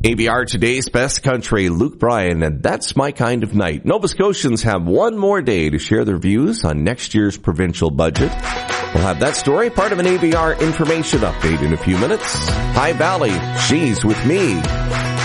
ABR Today's Best Country, Luke Bryan, and That's My Kind of Night. Nova Scotians have one more day to share their views on next year's provincial budget. We'll have that story, part of an ABR information update in a few minutes. High Valley, She's With Me.